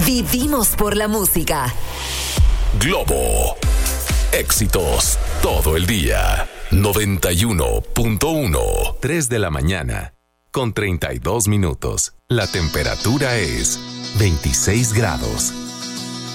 Vivimos por la música. Globo. Éxitos todo el día. 91.1. 3 de la mañana. Con 32 minutos. La temperatura es 26 grados.